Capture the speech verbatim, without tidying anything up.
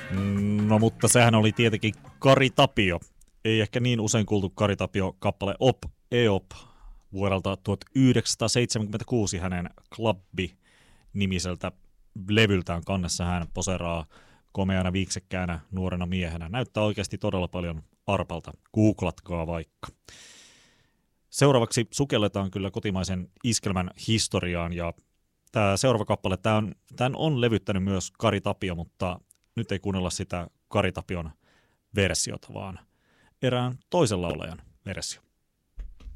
No mutta sehän oli tietenkin Kari Tapio. Ei ehkä niin usein kuultu Kari Tapio kappale Op Eop vuodelta tuhatyhdeksänsataaseitsemänkymmentäkuusi hänen Klabbi-nimiseltä levyltään kannessa hän poseraa komeana viiksekkäänä nuorena miehenä. Näyttää oikeasti todella paljon arpalta. Googlatkaa vaikka. Seuraavaksi sukelletaan kyllä kotimaisen iskelmän historiaan ja tämä seuraava kappale, tämä on, tämän on levyttänyt myös Kari Tapio, mutta nyt ei kuunnella sitä Kari Tapion versiota, vaan erään toisen laulajan versio.